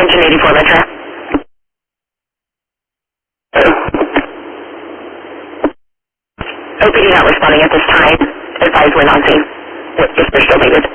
Engine 84 Metro. OPD not responding at this time. Advise when on scene. If they're still needed.